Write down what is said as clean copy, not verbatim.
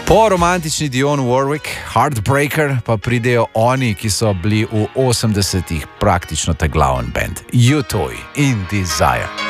Po romantični Dionne Warwick, Heartbreaker, pa pridejo oni, ki so bili v 80-ih praktično ta glaven band, U2 in Desire.